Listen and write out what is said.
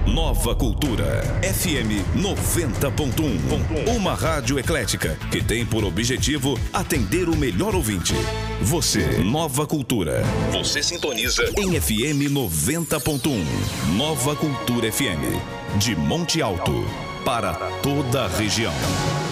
Nova Cultura FM 90.1. Uma rádio eclética que tem por objetivo atender o melhor ouvinte. Você, Nova Cultura. Você sintoniza em FM 90.1. Nova Cultura FM. De Monte Alto para toda a região.